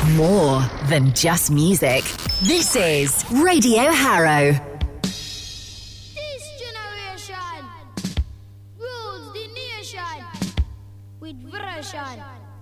More than just music. This is Radio Harrow. This generation rules the nation with version.